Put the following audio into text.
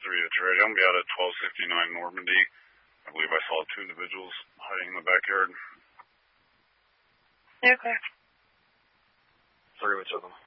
3 to Trade. I'm going to be out at 1269 Normandy. I believe I saw 2 individuals hiding in the backyard. Okay. 3, which of them?